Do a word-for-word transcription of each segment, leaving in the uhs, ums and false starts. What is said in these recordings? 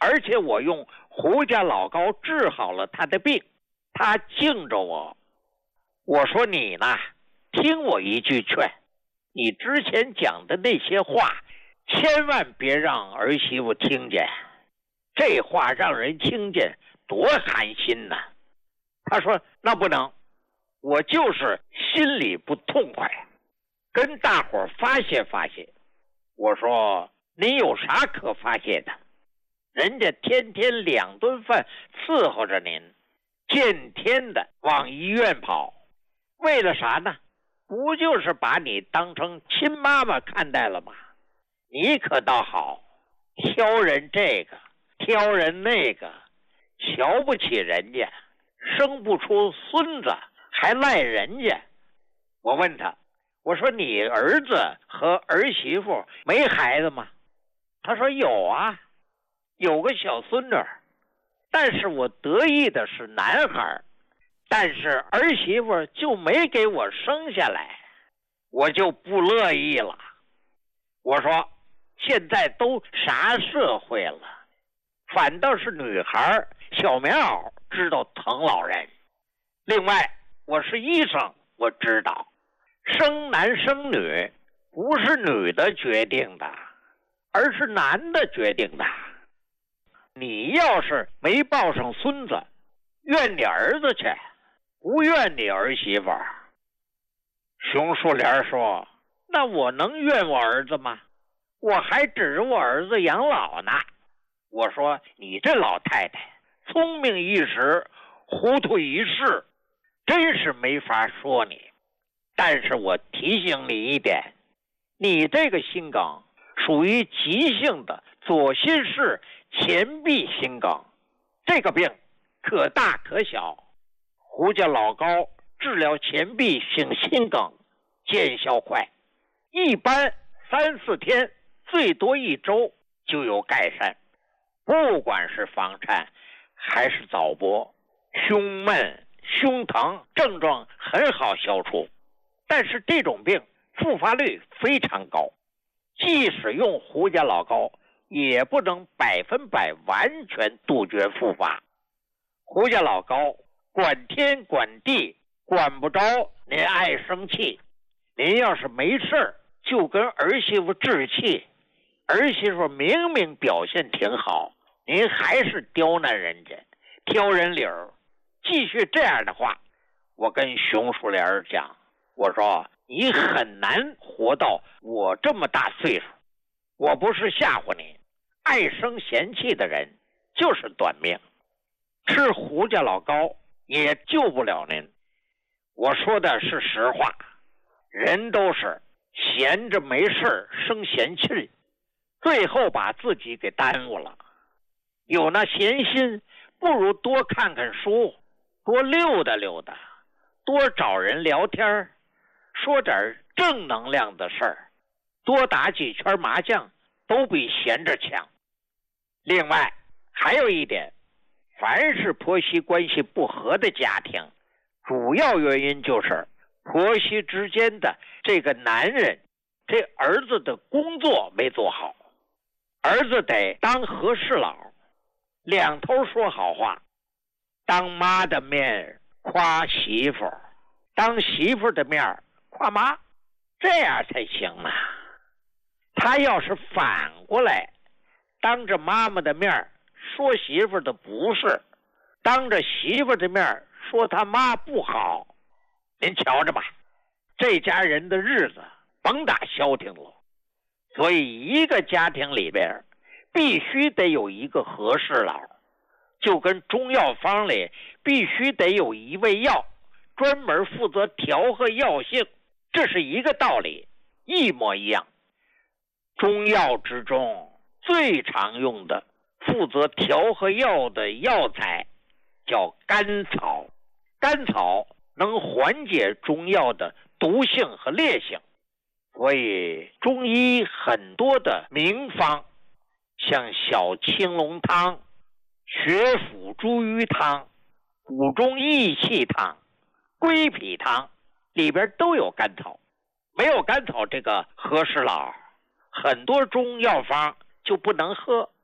而且我用胡家老膏治好了他的病，他敬着我。我说你呢，听我一句劝，你之前讲的那些话千万别让儿媳妇听见，这话让人听见多寒心呐。他说那不能，我就是心里不痛快，跟大伙儿发泄发泄。我说你有啥可发泄的？人家天天两顿饭伺候着您，见天的往医院跑，为了啥呢？不就是把你当成亲妈妈看待了吗？你可倒好，挑人这个挑人那个，瞧不起人家，生不出孙子还赖人家。我问他，我说你儿子和儿媳妇没孩子吗？他说有啊，有个小孙女，但是我得意的是男孩，但是儿媳妇就没给我生下来，我就不乐意了。我说现在都啥社会了，反倒是女孩小棉袄知道疼老人。另外我是医生，我知道生男生女不是女的决定的，而是男的决定的。你要是没抱上孙子，怨你儿子去，不怨你儿媳妇。熊树莲说，那我能怨我儿子吗？我还指着我儿子养老呢。我说你这老太太聪明一时糊涂一世，真是没法说你。但是我提醒你一点，你这个心梗属于急性的左心室前壁心梗，这个病可大可小。胡家老膏治疗前壁性心梗见效快，一般三四天，最多一周就有改善。不管是房颤还是早搏，胸闷胸疼症状很好消除。但是这种病复发率非常高，即使用胡家老膏也不能百分百完全杜绝复发。胡家老膏管天管地，管不着您爱生气。您要是没事就跟儿媳妇置气，儿媳妇明明表现挺好，您还是刁难人家，挑人理儿。继续这样的话，我跟熊树莲讲，我说你很难活到我这么大岁数。我不是吓唬你，爱生嫌气的人就是短命，吃胡家老膏也救不了您。我说的是实话，人都是闲着没事生闲气，最后把自己给耽误了。有那闲心，不如多看看书，多溜达溜达，多找人聊天，说点正能量的事儿，多打几圈麻将，都比闲着强。另外还有一点，凡是婆媳关系不和的家庭，主要原因就是婆媳之间的这个男人，这儿子的工作没做好。儿子得当和事佬，两头说好话，当妈的面夸媳妇，当媳妇的面夸妈，这样才行啊。他要是反过来，当着妈妈的面说媳妇的不是，当着媳妇的面说他妈不好，您瞧着吧，这家人的日子甭打消停了。所以一个家庭里边必须得有一个和事佬，就跟中药方里必须得有一味药专门负责调和药性，这是一个道理，一模一样。中药之中最常用的负责调和药的药材叫甘草，甘草能缓解中药的毒性和烈性，所以中医很多的名方，像小青龙汤、血府茱萸汤、谷中益气汤、归脾汤，里边都有甘草。没有甘草这个和事佬，很多中药方就不能喝。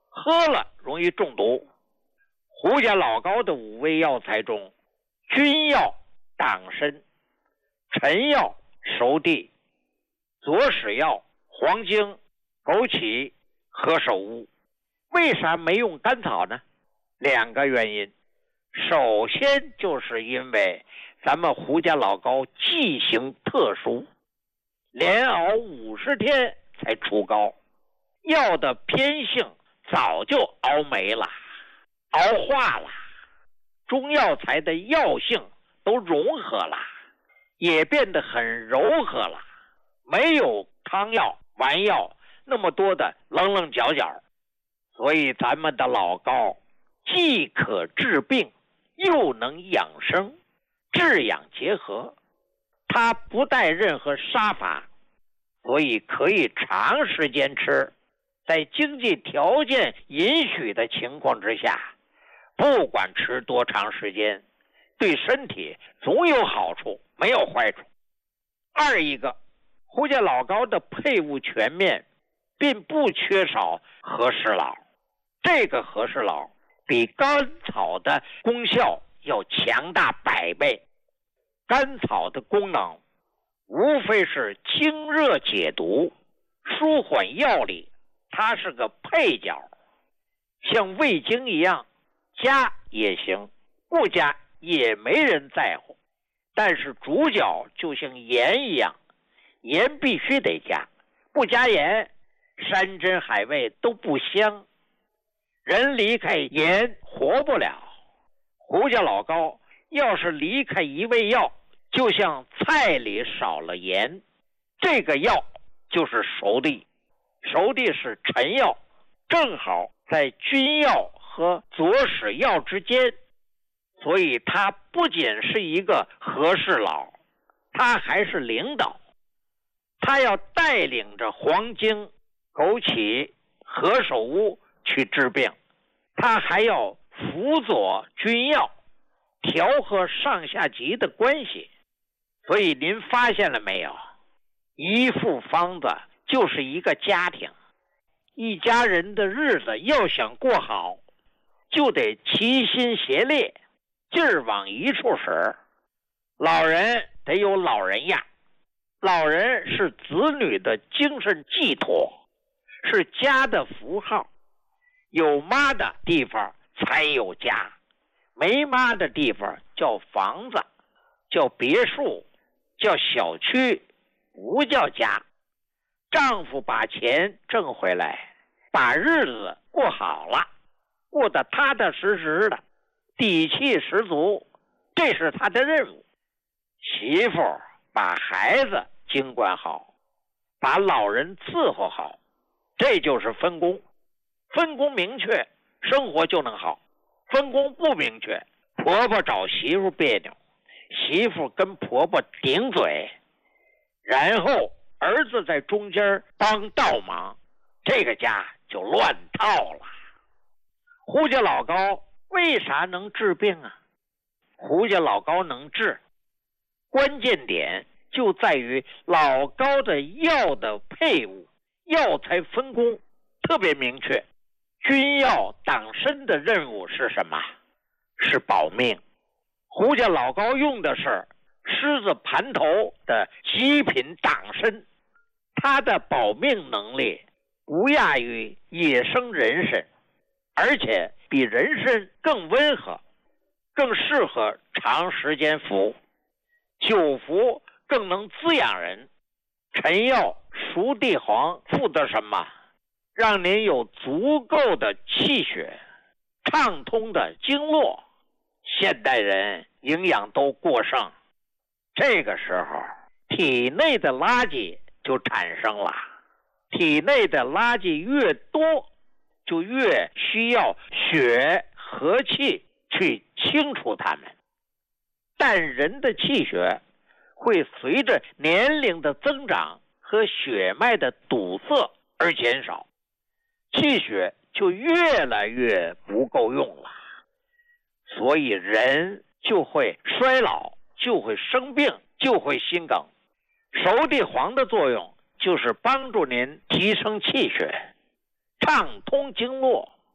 喝了容易中毒。胡家老高的五味药材中，君药党参、臣药熟地、左使药黄精、枸杞、何首乌。为啥没用甘草呢？两个原因。首先就是因为咱们胡家老高剂型特殊，连熬五十天才出膏，药的偏性早就熬没了，熬化了，中药材的药性都融合了，也变得很柔和了，没有汤药、丸药那么多的棱棱角角。所以咱们的老高既可治病，又能养生，治养结合，它不带任何杀伐，所以可以长时间吃。在经济条件允许的情况之下，不管吃多长时间，对身体总有好处，没有坏处。二一个，胡家老高的配伍全面，并不缺少和事佬。这个和事佬比甘草的功效要强大百倍。甘草的功能无非是清热解毒、舒缓药力，它是个配角，像味精一样，加也行，不加也没人在乎。但是主角就像盐一样，盐必须得加，不加盐，山珍海味都不香。人离开盐活不了。胡家老高要是离开一味药，就像菜里少了盐。这个药就是熟地，熟地是臣药，正好在君药和左使药之间，所以他不仅是一个和事佬，他还是领导。他要带领着黄精、枸杞、何首乌去治病，他还要辅佐君药，调和上下级的关系。所以您发现了没有？一副方子就是一个家庭，一家人的日子要想过好，就得齐心协力，劲儿往一处使。老人得有老人样，老人是子女的精神寄托，是家的符号。有妈的地方才有家，没妈的地方叫房子，叫别墅，叫小区，不叫家。丈夫把钱挣回来，把日子过好了，过得踏踏实实的，底气十足，这是他的任务。媳妇把孩子经管好，把老人伺候好，这就是分工。分工明确，生活就能好。分工不明确，婆婆找媳妇别扭，媳妇跟婆婆顶嘴，然后儿子在中间帮倒忙，这个家就乱套了。胡家老高为啥能治病啊？胡家老高能治，关键点就在于老高的药的配伍、药材分工特别明确。君药党参的任务是什么？是保命。胡家老高用的是狮子盘头的极品党参，它的保命能力不亚于野生人参，而且比人参更温和，更适合长时间服，久服更能滋养人。臣药熟地黄负责什么？让您有足够的气血，畅通的经络。现代人营养都过剩，这个时候体内的垃圾就产生了，体内的垃圾越多，就越需要血和气去清除它们。但人的气血会随着年龄的增长和血脉的堵塞而减少，气血就越来越不够用了，所以人就会衰老，就会生病，就会心梗。熟地黄的作用就是帮助您提升气血，畅通经络，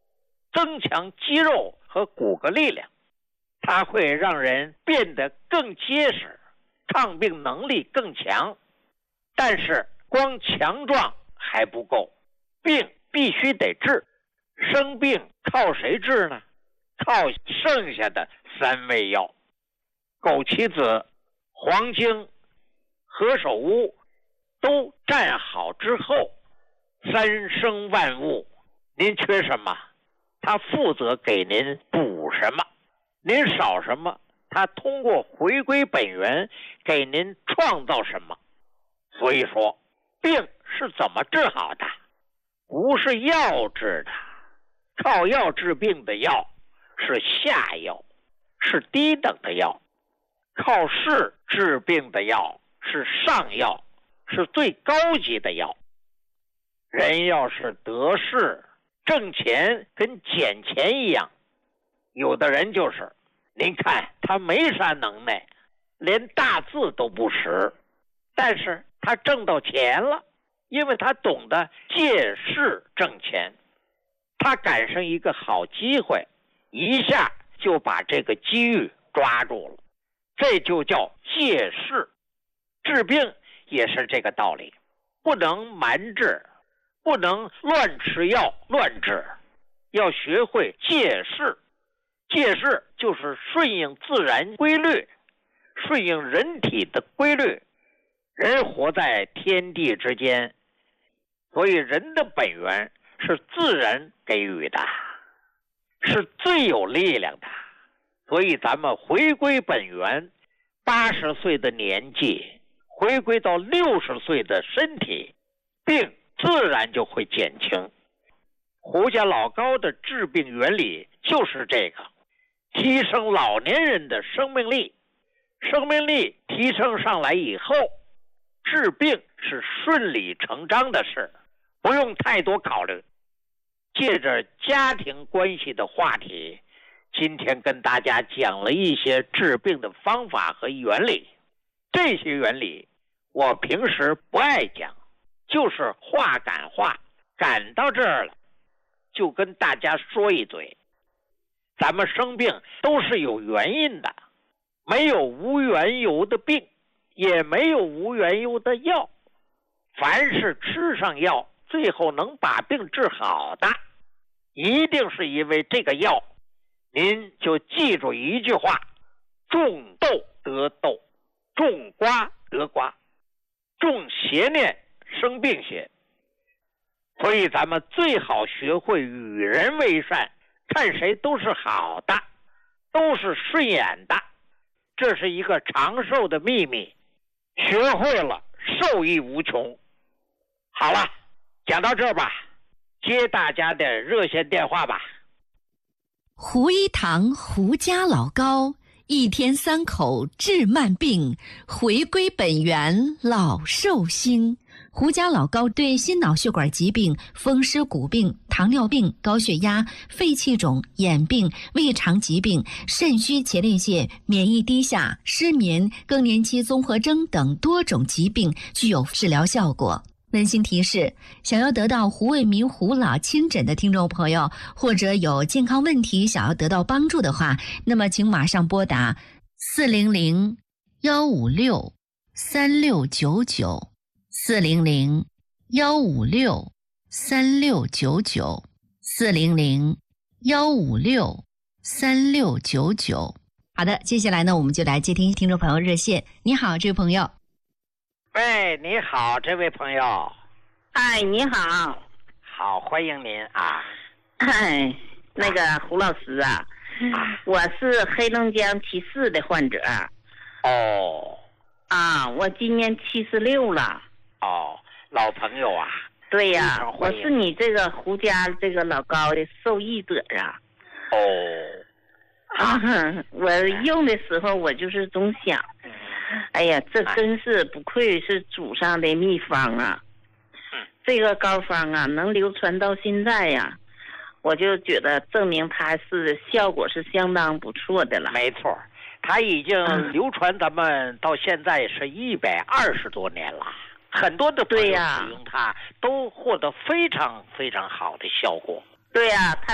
增强肌肉和骨骼力量，它会让人变得更结实，抗病能力更强。但是光强壮还不够，病必须得治。生病靠谁治呢？靠剩下的三味药：枸杞子、黄精、何首乌都站好之后，三生万物，您缺什么，他负责给您补什么；您少什么，他通过回归本源给您创造什么。所以说，病是怎么治好的？不是药治的，靠药治病的药是下药，是低等的药；靠势治病的药是上药，是最高级的药。人要是得势挣钱跟捡钱一样，有的人就是您看他没啥能耐，连大字都不识，但是他挣到钱了，因为他懂得借势挣钱，他赶上一个好机会，一下就把这个机遇抓住了，这就叫借势。治病也是这个道理，不能瞒治，不能乱吃药乱治，要学会借势。借势就是顺应自然规律，顺应人体的规律。人活在天地之间，所以人的本源是自然给予的，是最有力量的。所以咱们回归本源，八十岁的年纪回归到六十岁的身体，病自然就会减轻。胡家老高的治病原理就是这个，提升老年人的生命力。生命力提升上来以后，治病是顺理成章的事，不用太多考虑。借着家庭关系的话题，今天跟大家讲了一些治病的方法和原理。这些原理我平时不爱讲，就是话赶话，赶到这儿了就跟大家说一嘴。咱们生病都是有原因的，没有无缘由的病，也没有无缘由的药。凡是吃上药最后能把病治好的，一定是因为这个药。您就记住一句话：种豆得豆，种瓜得瓜，种邪念生病邪。所以咱们最好学会与人为善，看谁都是好的，都是顺眼的，这是一个长寿的秘密，学会了受益无穷。好了，讲到这儿吧，接大家的热线电话吧。 胡一堂胡家老高，一天三口治慢病，回归本源老寿星。胡家老高对心脑血管疾病、风湿骨病、糖尿病、高血压、肺气肿、眼病、胃肠疾病、肾虚前列腺、免疫低下、失眠、更年期综合征等多种疾病具有治疗效果。温馨提示：想要得到胡卫民胡老亲诊的听众朋友，或者有健康问题想要得到帮助的话，那么请马上拨打四零零幺五六三六九九。四零零幺五六三六九九，四零零幺五六三六九九。好的，接下来呢，我们就来接听听众朋友热线。你好，这位朋友。 喂，你好，这位朋友。 哎，你好。 好，欢迎您啊。 哎，那个胡老师啊，啊我是黑龙江七四的患者。 哦。 啊，我今年七十六了。 哦，老朋友啊。 对呀、啊，我是你这个胡家这个老高的受益者啊。 哦。 啊，我用的时候我就是总想，哎呀，这真是不愧是祖上的秘方啊。这个膏方啊，能流传到现在呀、啊，我就觉得证明它是效果是相当不错的了。 没错，它已经流传咱们到现在是一百二十多年了。很多的朋友使用它都获得非常非常好的效果。 对呀、啊，它